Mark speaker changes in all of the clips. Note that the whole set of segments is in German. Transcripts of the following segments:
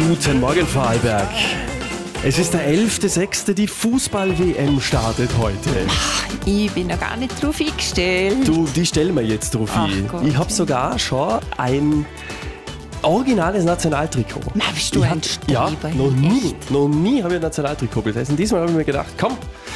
Speaker 1: Guten Morgen, Vorarlberg. Es ist der 11.06. Die Fußball-WM startet heute.
Speaker 2: Ich bin noch gar nicht drauf eingestellt.
Speaker 1: Du, die stellen wir jetzt drauf ein. Ich habe sogar schon ein originales Nationaltrikot.
Speaker 2: Na, bist du ein Streber?
Speaker 1: Ja, noch nie habe ich ein Nationaltrikot besessen. Diesmal habe ich mir gedacht, komm,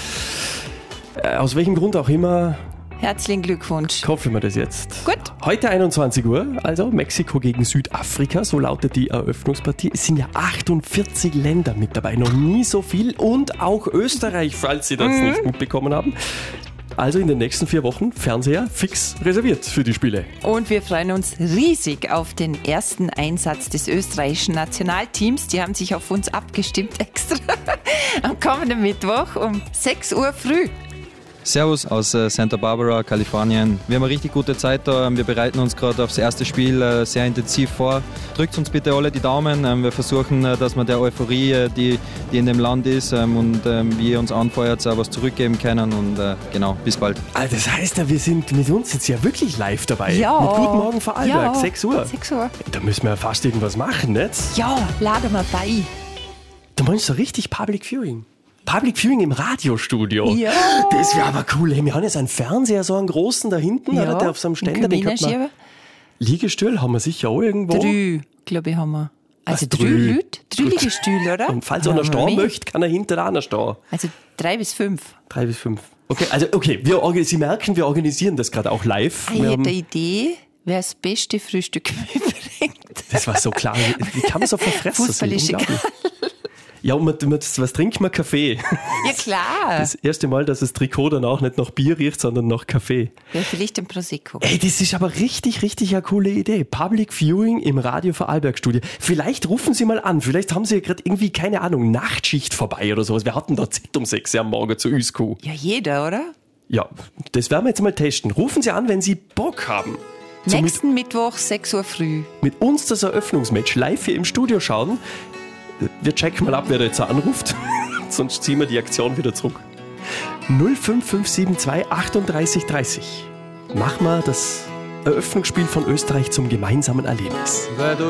Speaker 1: aus welchem Grund auch immer,
Speaker 2: Herzlichen Glückwunsch.
Speaker 1: kaufen wir das jetzt.
Speaker 2: Gut.
Speaker 1: Heute 21 Uhr, also Mexiko gegen Südafrika, so lautet die Eröffnungspartie. Es sind ja 48 Länder mit dabei, noch nie so viel, und auch Österreich, falls Sie das nicht mitbekommen haben. Also in den nächsten 4 Wochen Fernseher fix reserviert für die Spiele.
Speaker 2: Und wir freuen uns riesig auf den ersten Einsatz des österreichischen Nationalteams. Die haben sich auf uns abgestimmt extra am kommenden Mittwoch um 6 Uhr früh.
Speaker 3: Servus aus Santa Barbara, Kalifornien. Wir haben eine richtig gute Zeit da. Wir bereiten uns gerade aufs erste Spiel sehr intensiv vor. Drückt uns bitte alle die Daumen. Wir versuchen, dass wir der Euphorie, die in dem Land ist und wie ihr uns anfeuert, auch was zurückgeben können. Und genau, bis bald.
Speaker 1: Also das heißt, wir sind mit uns jetzt ja wirklich live dabei.
Speaker 2: Ja.
Speaker 1: Mit Guten Morgen Vorarlberg,
Speaker 2: Ja.
Speaker 1: 6 Uhr.
Speaker 2: 6 Uhr.
Speaker 1: Da müssen wir ja fast irgendwas machen, nicht?
Speaker 2: Ja, laden wir bei.
Speaker 1: Du meinst so richtig Public Viewing? Public Viewing im Radiostudio.
Speaker 2: Ja.
Speaker 1: Das wäre aber cool. Hey, wir haben jetzt einen Fernseher, so einen großen da hinten, oder? Der auf so einem Ständer. Den könnte man, Liegestuhl haben wir sicher auch irgendwo.
Speaker 2: 3, glaube ich, haben wir. Also
Speaker 1: Was,
Speaker 2: 3
Speaker 1: drei?
Speaker 2: Leute, 3 Liegestühle, oder?
Speaker 1: Und falls einer stehen möchte, kann er hinter einer stehen.
Speaker 2: Also 3 bis 5.
Speaker 1: 3 bis 5. Okay, also Sie merken, wir organisieren das gerade auch live.
Speaker 2: Ich
Speaker 1: Wir
Speaker 2: hätte
Speaker 1: haben,
Speaker 2: eine Idee, wer das beste Frühstück mitbringt.
Speaker 1: das war so klar. Wie kann man so verfressen?
Speaker 2: Fußball ist egal.
Speaker 1: Ja, und was trinkt man? Kaffee.
Speaker 2: Ja, klar.
Speaker 1: Das erste Mal, dass das Trikot dann auch nicht nach Bier riecht, sondern nach Kaffee.
Speaker 2: Ja, vielleicht ein Prosecco.
Speaker 1: Ey, das ist aber richtig eine coole Idee. Public Viewing im Radio Vorarlberg Studio. Vielleicht rufen Sie mal an. Vielleicht haben Sie ja gerade irgendwie, keine Ahnung, Nachtschicht vorbei oder sowas. Wir hatten da Zeit um 6 Uhr am Morgen zu USQ.
Speaker 2: Ja, jeder, oder?
Speaker 1: Ja, das werden wir jetzt mal testen. Rufen Sie an, wenn Sie Bock haben. So
Speaker 2: Nächsten Mittwoch, 6 Uhr früh.
Speaker 1: mit uns das Eröffnungsmatch live hier im Studio schauen. Wir checken mal ab, wer da jetzt anruft. Sonst ziehen wir die Aktion wieder zurück. 05572 38 30. Mach mal das Eröffnungsspiel von Österreich zum gemeinsamen Erlebnis.
Speaker 3: Weil du